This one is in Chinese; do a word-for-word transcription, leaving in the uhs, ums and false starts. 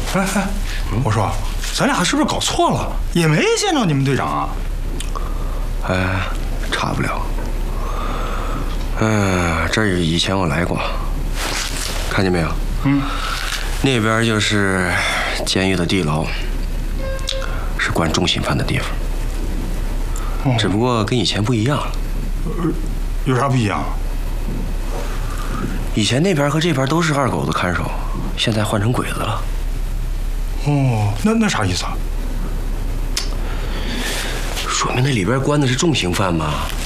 哎哎，我说，咱俩是不是搞错了？也没见着你们队长啊。 哎，差不了。嗯，这儿以前我来过，看见没有？嗯。那边就是监狱的地牢，是关重刑犯的地方。哦、只不过跟以前不一样了。 呃，有啥不一样？ 以前那边和这边都是二狗子看守，现在换成鬼子了。 哦，那那啥意思啊？ 说明那里边关的是重刑犯嘛。